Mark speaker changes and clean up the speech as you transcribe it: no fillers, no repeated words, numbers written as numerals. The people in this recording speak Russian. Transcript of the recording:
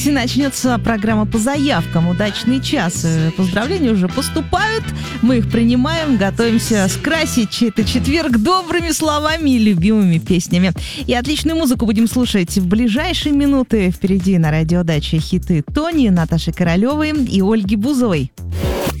Speaker 1: Начнется программа по заявкам «Удачный час». Поздравления уже поступают, мы их принимаем, готовимся скрасить чей-то четверг добрыми словами и любимыми песнями. И отличную музыку будем слушать в ближайшие минуты. Впереди на радио «Дача» хиты Тони, Наташи Королевой и Ольги Бузовой.